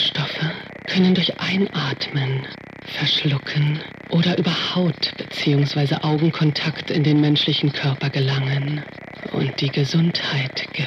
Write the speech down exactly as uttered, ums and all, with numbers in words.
Giftstoffe können durch Einatmen, Verschlucken oder über Haut- bzw. Augenkontakt in den menschlichen Körper gelangen und die Gesundheit gefährden.